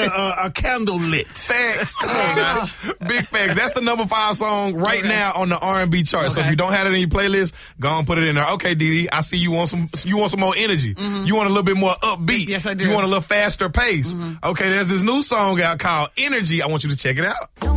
a candle lit. Facts. Come on now. Big facts. That's the number 5 song right now on the R&B chart. So if you don't have it in your playlist, go and put it in there. Okay, Dee, I see you want some more energy. You want a little bit more upbeat. Yes, I do. You want a little faster pace. Okay, there's this new song out called Energy. I want you to check it out.